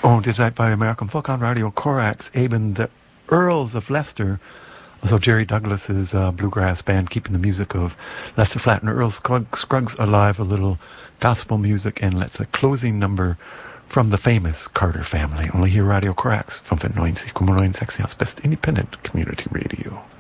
Oh, dit is bij American Folk on Radio Corax, eben the Earls of Leicester. Also Jerry Douglas's bluegrass band keeping the music of Lester Flatt and Earl Scruggs alive, a little gospel music, and let's a closing number from the famous Carter family. Only here Radio Corax, 95,9 best independent community radio.